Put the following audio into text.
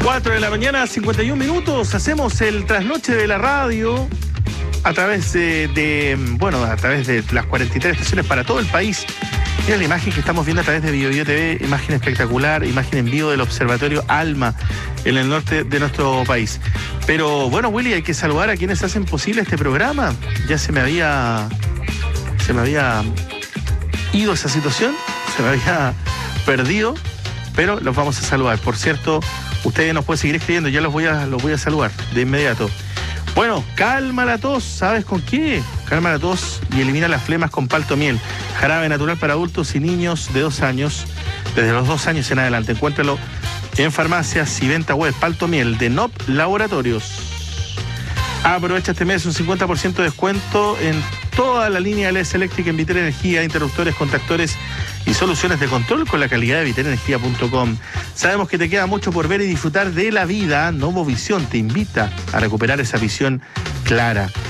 4 de la mañana, 51 minutos. Hacemos el trasnoche de la radio a través a través de las 43 estaciones para todo el país. Mira la imagen que estamos viendo a través de BioBio TV, imagen espectacular, imagen en vivo del Observatorio ALMA en el norte de nuestro país. Pero bueno, Willy, hay que saludar a quienes hacen posible este programa. Ya se me había ido esa situación, se me había perdido, pero los vamos a saludar. Por cierto, ustedes nos pueden seguir escribiendo, ya los voy a saludar de inmediato. Bueno, calma la tos, ¿sabes con qué? Calma la tos y elimina las flemas con Paltomiel. Jarabe natural para adultos y niños de 2 años, desde los 2 años en adelante. Encuéntralo en farmacias y venta web. Paltomiel de NOP Laboratorios. Aprovecha este mes un 50% de descuento en toda la línea LS eléctrica en Vitel Energía, interruptores, contactores y soluciones de control con la calidad de vitelenergia.com. Sabemos que te queda mucho por ver y disfrutar de la vida. Novovisión te invita a recuperar esa visión clara.